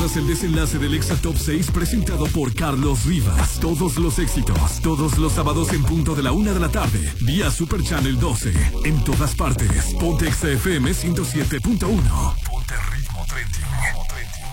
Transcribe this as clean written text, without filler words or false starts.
pierdas el desenlace del Exa Top 6 presentado por Carlos Rivas. Todos los éxitos, todos los sábados en punto de la 1 de la tarde, vía Super Channel 12. En todas partes, ponte Exa FM 107.1. Ponte ritmo trending.